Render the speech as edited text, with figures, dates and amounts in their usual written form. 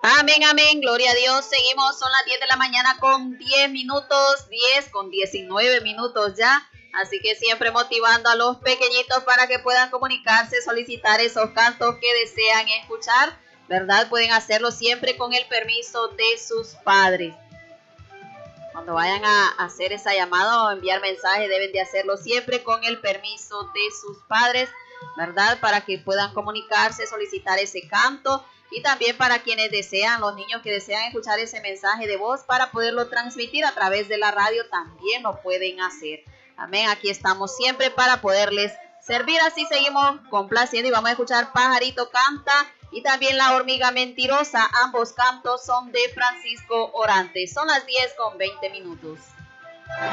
Amén, amén, gloria a Dios. Seguimos, son las 10 de la mañana con 10 minutos, 10 con 19 minutos ya. Así que siempre motivando a los pequeñitos para que puedan comunicarse, solicitar esos cantos que desean escuchar, ¿verdad? Pueden hacerlo siempre con el permiso de sus padres. Cuando vayan a hacer esa llamada o enviar mensaje, deben de hacerlo siempre con el permiso de sus padres, ¿verdad? Para que puedan comunicarse, solicitar ese canto. Y también para quienes desean, los niños que desean escuchar ese mensaje de voz para poderlo transmitir a través de la radio, también lo pueden hacer. Amén, aquí estamos siempre para poderles servir. Así seguimos complaciendo y vamos a escuchar Pajarito Canta y también La Hormiga Mentirosa. Ambos cantos son de Francisco Orantes. Son las 10 con 20 minutos.